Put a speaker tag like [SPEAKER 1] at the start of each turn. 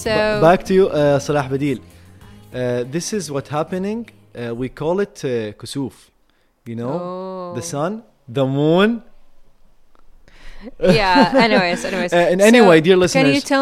[SPEAKER 1] So
[SPEAKER 2] back to you, Salah Badil. This is what happening. We call it kusuf. You know, the sun, the moon.
[SPEAKER 1] Yeah. Anyways.
[SPEAKER 2] And anyway, dear listeners,
[SPEAKER 1] can you tell